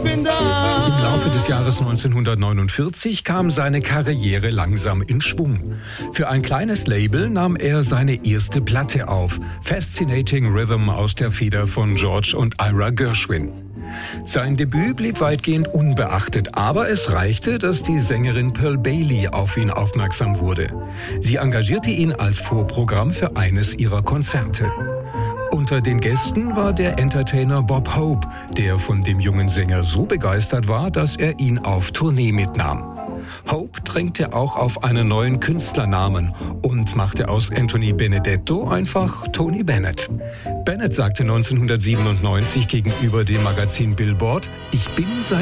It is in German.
Im Laufe des Jahres 1949 kam seine Karriere langsam in Schwung. Für ein kleines Label nahm er seine erste Platte auf, Fascinating Rhythm aus der Feder von George und Ira Gershwin. Sein Debüt blieb weitgehend unbeachtet, aber es reichte, dass die Sängerin Pearl Bailey auf ihn aufmerksam wurde. Sie engagierte ihn als Vorprogramm für eines ihrer Konzerte. Unter den Gästen war der Entertainer Bob Hope, der von dem jungen Sänger so begeistert war, dass er ihn auf Tournee mitnahm. Hope drängte auch auf einen neuen Künstlernamen und machte aus Anthony Benedetto einfach Tony Bennett. Bennett sagte 1997 gegenüber dem Magazin Billboard: „Ich bin seit